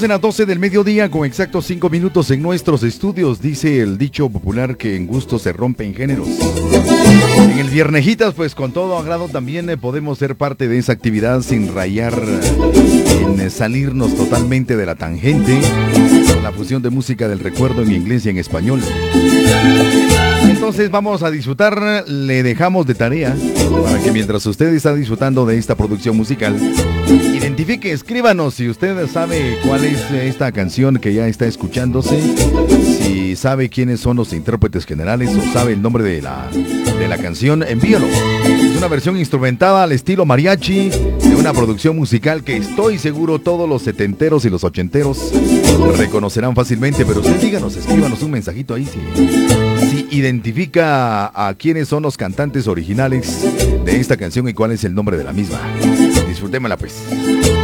en las 12 del mediodía con exactos 5 minutos en nuestros estudios. Dice el dicho popular que en gusto se rompen géneros. En el Viernejitas, pues con todo agrado también podemos ser parte de esa actividad sin rayar en salirnos totalmente de la tangente. Con la fusión de música del recuerdo en inglés y en español. Entonces vamos a disfrutar, le dejamos de tarea para que mientras usted está disfrutando de esta producción musical, identifique, escríbanos si usted sabe cuál es esta canción que ya está escuchándose, si sabe quiénes son los intérpretes generales o sabe el nombre de la canción, envíalo. Es una versión instrumentada al estilo mariachi de una producción musical que estoy seguro todos los setenteros y los ochenteros reconocerán fácilmente, pero usted díganos, escríbanos un mensajito ahí si identifica a quiénes son los cantantes originales de esta canción y cuál es el nombre de la misma. Disfrutémosla pues.